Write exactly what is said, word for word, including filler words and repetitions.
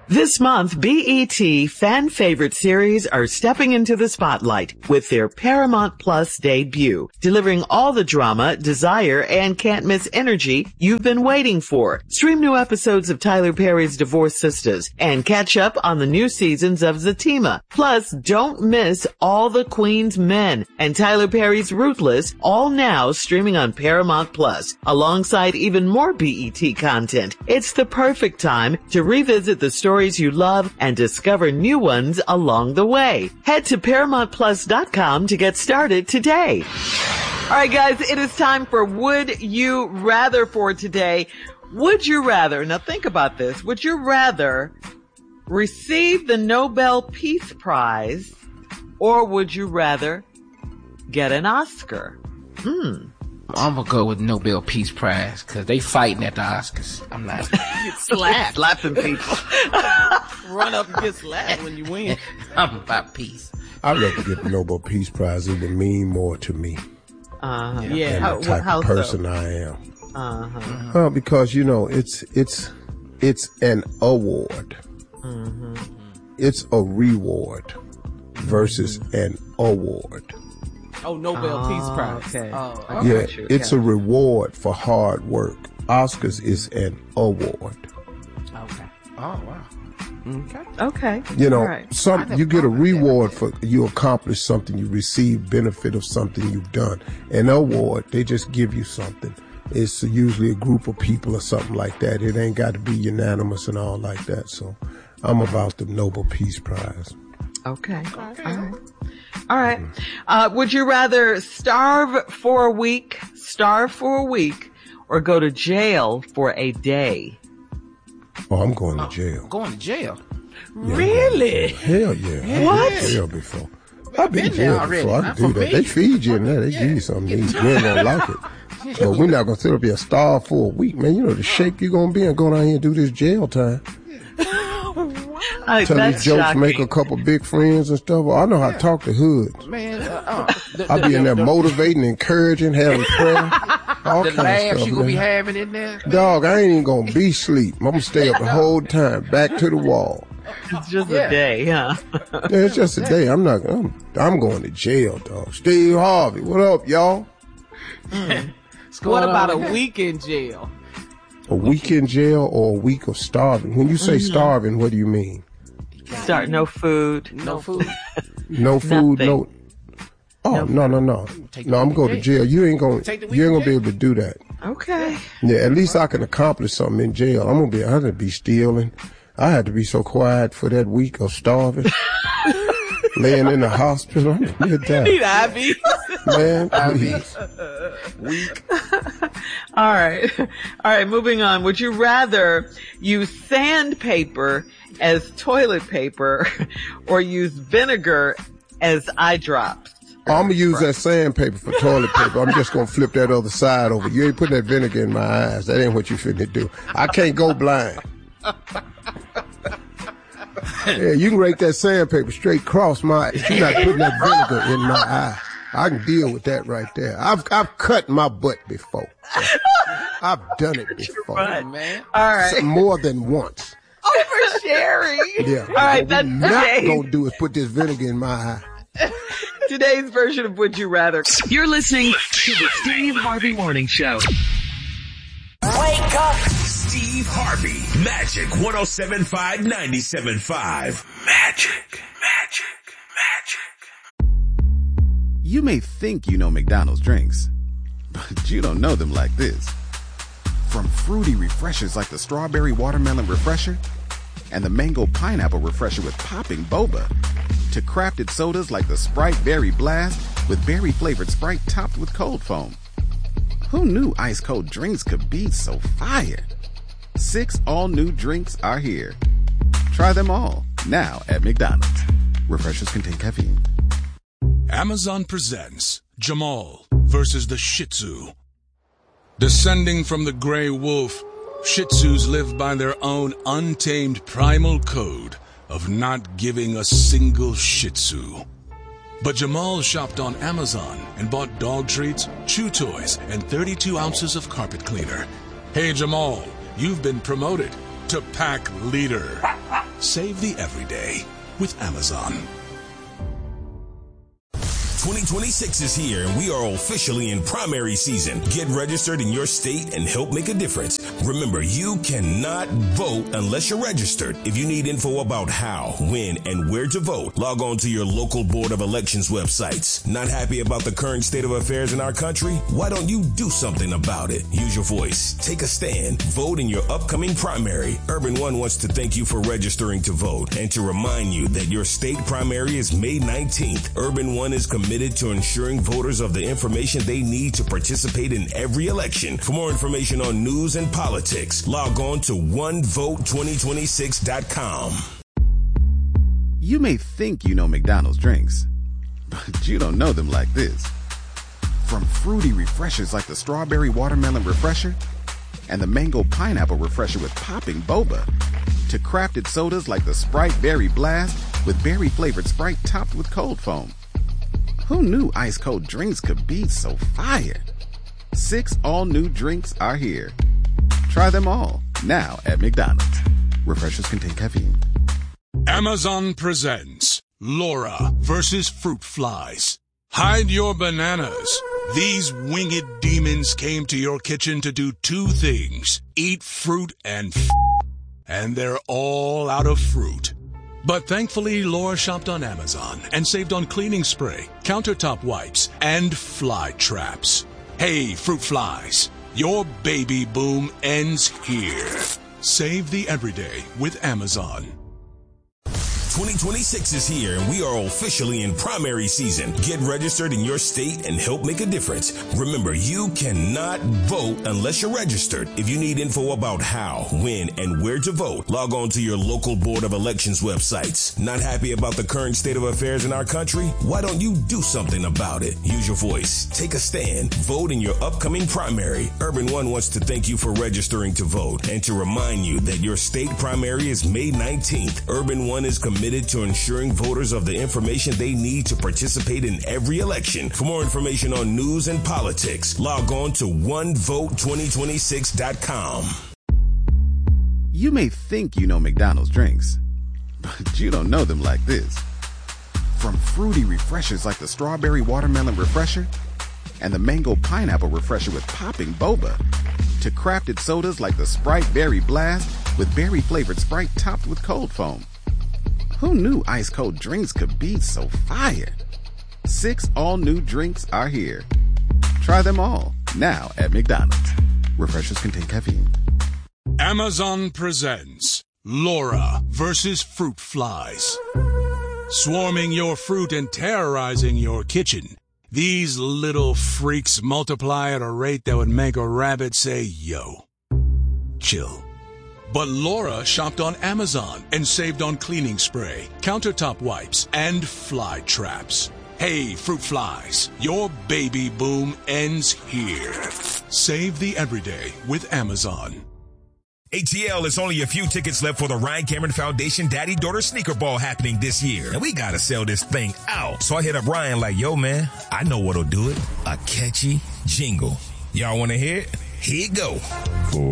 This month, B E T fan favorite series are stepping into the spotlight with their Paramount Plus debut, delivering all the drama, desire, and can't miss energy you've been waiting for. Stream new episodes of Tyler Perry's Divorced Sisters and catch up on the new seasons of Zatima. Plus, don't miss All the Queen's Men and Tyler Perry's Ruthless, all now streaming on Paramount Plus, alongside even more B E T content. It's the perfect time to revisit the story you love and discover new ones along the way. Head to paramount plus dot com to get started today. All right, guys, it is time for Would You Rather for today. Would you rather, now think about this, would you rather receive the Nobel Peace Prize or would you rather get an Oscar? Hmm. I'm gonna go with Nobel Peace Prize because they fighting at the Oscars. I'm not. Get slapped. Slapping people. Run up and get slapped when you win. I'm about peace. I'd like to get the Nobel Peace Prize. It would mean more to me. Uh-huh. Yeah. Yeah. And How, the type how of person so? I am. Uh-huh. Mm-hmm. Well, because, you know, it's, it's, it's an award. Mm-hmm. It's a reward versus mm-hmm. an award. Oh, Nobel oh, Peace Prize. Okay. Oh, okay. Yeah, Sure, it's yeah. a reward for hard work. Oscars is an award. Okay. Oh wow. Okay. Okay. You know, All right. some you get a reward for you accomplish something, you receive benefit of something you've done. An award, they just give you something. It's usually a group of people or something like that. It ain't got to be unanimous and all like that. So I'm about the Nobel Peace Prize. Okay. okay. All right. All right. Uh, would you rather starve for a week, starve for a week, or go to jail for a day? Oh, I'm going to jail. Going to jail. Yeah, Really? Hell yeah. What? I've been to jail before. I've been been to jail there already. before. I Not can do for that. me. They feed you in there. They give you something to eat. You ain't gonna like it. But we're not gonna sit up here starve for a week, man. You know the shape you're gonna be and go down here and do this jail time. Uh, Tell that's these jokes, shocking. make a couple big friends and stuff. I know how to talk to hoods. Man, uh, uh, the, I'll the, be in there the, motivating, encouraging, having prayer. All the kind of laughs stuff, you gonna be man. having in there. Dog, I ain't even gonna be asleep. I'm gonna stay up the whole time, back to the wall. It's just Yeah. a day, huh? Yeah, it's just a day. I'm not. I'm, I'm going to jail, dog. Steve Harvey, what up, y'all? What about a week in jail? A week in jail or a week of starving? When you say starving, what do you mean? Start no food. No food. No food, Nothing. no. Oh no, no, no, Take the no! I'm week going to in jail. You ain't going. Take the week You ain't in gonna be able to do that. Okay. Yeah, at least I can accomplish something in jail. I'm gonna be. I had to be stealing. I had to be so quiet for that week of starving, laying in the hospital. I'm gonna die. Need Ivy. Man, please. Week. All right. All right. Moving on. Would you rather use sandpaper as toilet paper or use vinegar as eye drops? I'm gonna use that sandpaper for toilet paper. I'm just gonna flip that other side over. You ain't putting that vinegar in my eyes. That ain't what you finna do. I can't go blind. Yeah, you can rake that sandpaper straight across my eyes. You're not putting that vinegar in my eye. I can deal with that right there. I've I've cut my butt before. I've done it before. Butt. Man. All right. More than once. Oh, for sharing. Yeah. All right. What That's we're not today's, gonna do is put this vinegar in my eye. today's version of Would You Rather. You're listening to the Steve Harvey Morning Show. Wake up! Steve Harvey. Magic one oh seven point five, ninety-seven point five. Magic. Magic. Magic. You may think you know McDonald's drinks, but you don't know them like this. From fruity refreshers like the Strawberry Watermelon Refresher and the Mango Pineapple Refresher with popping boba, to crafted sodas like the Sprite Berry Blast with berry-flavored Sprite topped with cold foam. Who knew ice-cold drinks could be so fire? Six all-new drinks are here. Try them all, now at McDonald's. Refreshers contain caffeine. Amazon presents Jamal versus the Shih Tzu. Descending from the gray wolf, Shih Tzus live by their own untamed primal code of not giving a single Shih Tzu. But Jamal shopped on Amazon and bought dog treats, chew toys, and thirty-two ounces of carpet cleaner. Hey Jamal, you've been promoted to pack leader. Save the everyday with Amazon. twenty twenty-six is here and we are officially in primary season. Get registered in your state and help make a difference. Remember, you cannot vote unless you're registered. If you need info about how, when, and where to vote, log on to your local Board of Elections websites. Not happy about the current state of affairs in our country? Why don't you do something about it? Use your voice. Take a stand. Vote in your upcoming primary. Urban One wants to thank you for registering to vote and to remind you that your state primary is May nineteenth. Urban One is committed to ensuring voters of the information they need to participate in every election. For more information on news and politics, log on to one vote twenty twenty-six dot com. You may think you know McDonald's drinks, but you don't know them like this. From fruity refreshers like the Strawberry Watermelon Refresher and the Mango Pineapple Refresher with popping boba, to crafted sodas like the Sprite Berry Blast with berry-flavored Sprite topped with cold foam. Who knew ice-cold drinks could be so fire? Six all-new drinks are here. Try them all, now at McDonald's. Refreshers contain caffeine. Amazon presents Laura versus Fruit Flies. Hide your bananas. These winged demons came to your kitchen to do two things: eat fruit and f***, and they're all out of fruit. But thankfully, Laura shopped on Amazon and saved on cleaning spray, countertop wipes, and fly traps. Hey, fruit flies, your baby boom ends here. Save the everyday with Amazon. twenty twenty-six is here and we are officially in primary season. Get registered in your state and help make a difference. Remember, you cannot vote unless you're registered. If you need info about how, when, and where to vote, log on to your local Board of Elections websites. Not happy about the current state of affairs in our country? Why don't you do something about it? Use your voice. Take a stand. Vote in your upcoming primary. Urban One wants to thank you for registering to vote and to remind you that your state primary is May nineteenth. Urban One is committed to ensuring voters of the information they need to participate in every election. For more information on news and politics, log on to one vote twenty twenty-six dot com. You may think you know McDonald's drinks, but you don't know them like this. From fruity refreshers like the Strawberry Watermelon Refresher and the Mango Pineapple Refresher with popping boba, to crafted sodas like the Sprite Berry Blast with berry-flavored Sprite topped with cold foam. Who knew ice-cold drinks could be so fire? Six all-new drinks are here. Try them all, now at McDonald's. Refreshers contain caffeine. Amazon presents Laura versus Fruit Flies. Swarming your fruit and terrorizing your kitchen, these little freaks multiply at a rate that would make a rabbit say, yo. Chill. But Laura shopped on Amazon and saved on cleaning spray, countertop wipes, and fly traps. Hey, fruit flies, your baby boom ends here. Save the everyday with Amazon. A T L, is only a few tickets left for the Ryan Cameron Foundation Daddy-Daughter Sneaker Ball happening this year. And we gotta sell this thing out. So I hit up Ryan like, yo, man, I know what'll do it. A catchy jingle. Y'all wanna hear it? Here you go.